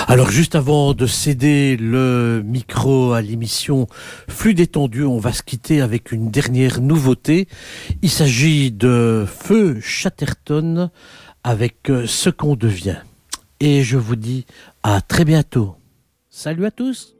Alors juste avant de céder le micro à l'émission Flux détendu, on va se quitter avec une dernière nouveauté. Il s'agit de Feu Chatterton avec Ce qu'on devient. Et je vous dis à très bientôt. Salut à tous!